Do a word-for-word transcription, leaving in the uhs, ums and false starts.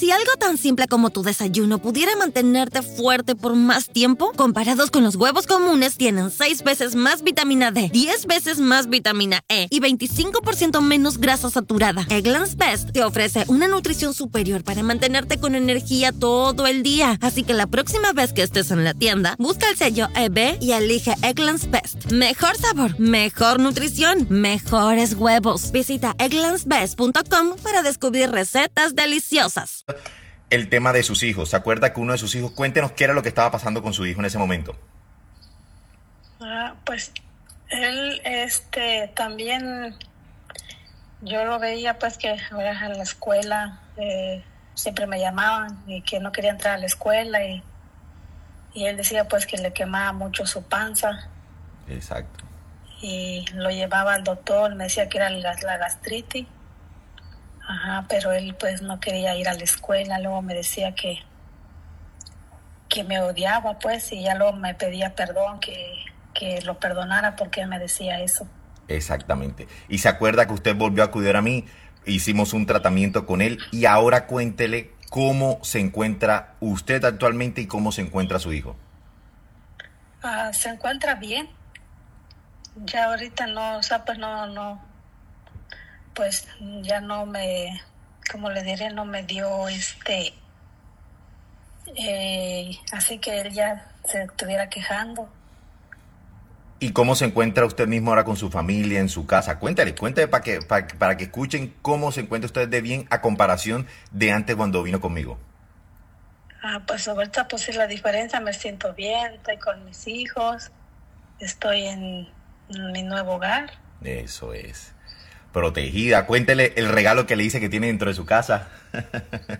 Si algo tan simple como tu desayuno pudiera mantenerte fuerte por más tiempo, comparados con los huevos comunes, tienen seis veces más vitamina D, diez veces más vitamina E y veinticinco por ciento menos grasa saturada. Eggland's Best te ofrece una nutrición superior para mantenerte con energía todo el día. Así que la próxima vez que estés en la tienda, busca el sello E B y elige Eggland's Best. Mejor sabor, mejor nutrición, mejores huevos. Visita egglands best punto com para descubrir recetas deliciosas. El tema de sus hijos. ¿Se acuerda que uno de sus hijos, cuéntenos qué era lo que estaba pasando con su hijo en ese momento? Ah, pues él, este, también, yo lo veía pues que a la escuela eh, siempre me llamaban y que no quería entrar a la escuela y, y él decía pues que le quemaba mucho su panza. Exacto. Y lo llevaba al doctor, me decía que era la, la gastritis. Ajá, pero él pues no quería ir a la escuela, luego me decía que que me odiaba pues y ya luego me pedía perdón, que, que lo perdonara porque él me decía eso. Exactamente. Y se acuerda que usted volvió a acudir a mí, hicimos un tratamiento con él y ahora cuéntele cómo se encuentra usted actualmente y cómo se encuentra su hijo. Ah, se encuentra bien. Ya ahorita no, o sea, pues no, no. Pues ya no me, como le diré, no me dio este, eh, así que él ya se estuviera quejando. ¿Y cómo se encuentra usted mismo ahora con su familia, en su casa? Cuéntale, cuéntale para que, para, para que escuchen cómo se encuentra usted de bien a comparación de antes cuando vino conmigo. Ah, pues ahorita pues es la diferencia, me siento bien, estoy con mis hijos, estoy en mi nuevo hogar. Eso es. Protegida. Cuéntele el regalo que le dice que tiene dentro de su casa.